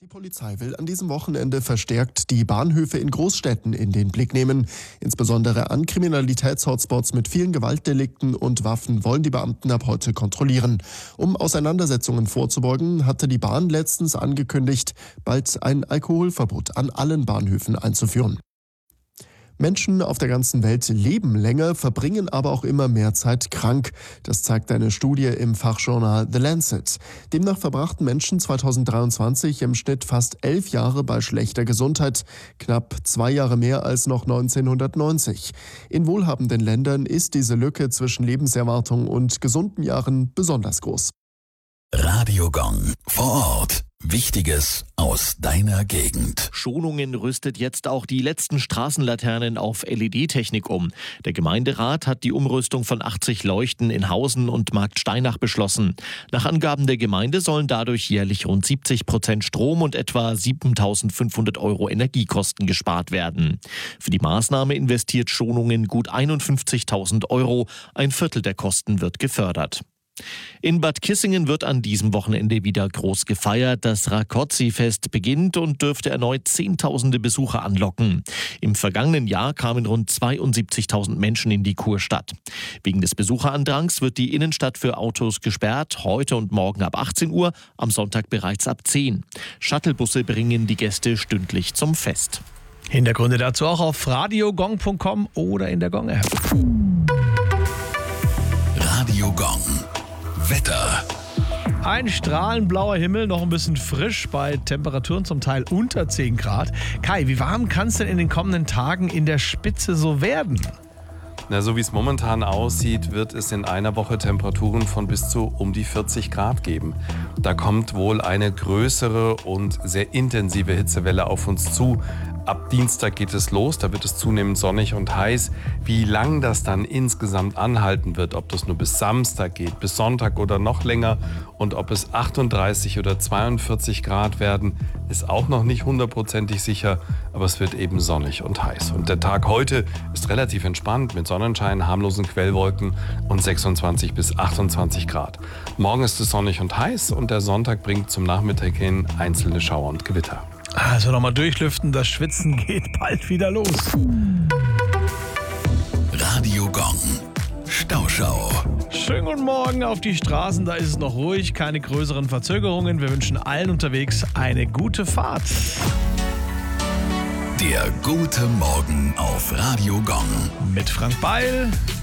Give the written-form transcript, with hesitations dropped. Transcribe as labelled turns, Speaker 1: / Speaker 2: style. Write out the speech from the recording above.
Speaker 1: Die Polizei will an diesem Wochenende verstärkt die Bahnhöfe in Großstädten in den Blick nehmen. Insbesondere an Kriminalitätshotspots mit vielen Gewaltdelikten und Waffen wollen die Beamten ab heute kontrollieren. Um Auseinandersetzungen vorzubeugen, hatte die Bahn letztens angekündigt, bald ein Alkoholverbot an allen Bahnhöfen einzuführen. Menschen auf der ganzen Welt leben länger, verbringen aber auch immer mehr Zeit krank. Das zeigt eine Studie im Fachjournal The Lancet. Demnach verbrachten Menschen 2023 im Schnitt fast 11 Jahre bei schlechter Gesundheit, knapp 2 Jahre mehr als noch 1990. In wohlhabenden Ländern ist diese Lücke zwischen Lebenserwartung und gesunden Jahren besonders groß.
Speaker 2: Radio Gong vor Ort. Wichtiges aus deiner Gegend.
Speaker 3: Schonungen rüstet jetzt auch die letzten Straßenlaternen auf LED-Technik um. Der Gemeinderat hat die Umrüstung von 80 Leuchten in Hausen und Marktsteinach beschlossen. Nach Angaben der Gemeinde sollen dadurch jährlich rund 70% Strom und etwa 7.500 € Energiekosten gespart werden. Für die Maßnahme investiert Schonungen gut 51.000 €. Ein Viertel der Kosten wird gefördert. In Bad Kissingen wird an diesem Wochenende wieder groß gefeiert. Das Rákóczi-Fest beginnt und dürfte erneut Zehntausende Besucher anlocken. Im vergangenen Jahr kamen rund 72.000 Menschen in die Kurstadt. Wegen des Besucherandrangs wird die Innenstadt für Autos gesperrt, heute und morgen ab 18 Uhr, am Sonntag bereits ab 10. Shuttlebusse bringen die Gäste stündlich zum Fest.
Speaker 4: Hintergründe dazu auch auf radiogong.com oder in der Gong-App.
Speaker 2: Radio Gong. Wetter.
Speaker 4: Ein strahlenblauer Himmel, noch ein bisschen frisch bei Temperaturen zum Teil unter 10 Grad. Kai, wie warm kann es denn in den kommenden Tagen in der Spitze so werden?
Speaker 5: Na, so wie es momentan aussieht, wird es in einer Woche Temperaturen von bis zu um die 40 Grad geben. Da kommt wohl eine größere und sehr intensive Hitzewelle auf uns zu. Ab Dienstag geht es los, da wird es zunehmend sonnig und heiß. Wie lang das dann insgesamt anhalten wird, ob das nur bis Samstag geht, bis Sonntag oder noch länger und ob es 38 oder 42 Grad werden, ist auch noch nicht hundertprozentig sicher, aber es wird eben sonnig und heiß. Und der Tag heute ist relativ entspannt mit Sonnenschein, harmlosen Quellwolken und 26 bis 28 Grad. Morgen ist es sonnig und heiß und der Sonntag bringt zum Nachmittag hin einzelne Schauer und Gewitter.
Speaker 4: Also nochmal durchlüften, das Schwitzen geht bald wieder los.
Speaker 2: Radio Gong. Stauschau.
Speaker 4: Schönen guten Morgen auf die Straßen, da ist es noch ruhig, keine größeren Verzögerungen. Wir wünschen allen unterwegs eine gute Fahrt.
Speaker 2: Der gute Morgen auf Radio Gong.
Speaker 4: Mit Frank Beil